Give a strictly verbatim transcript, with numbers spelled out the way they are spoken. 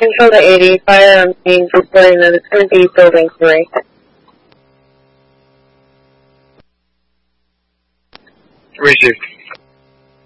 Control to eighty, fire on scene, reporting that it's going to be building three. Received.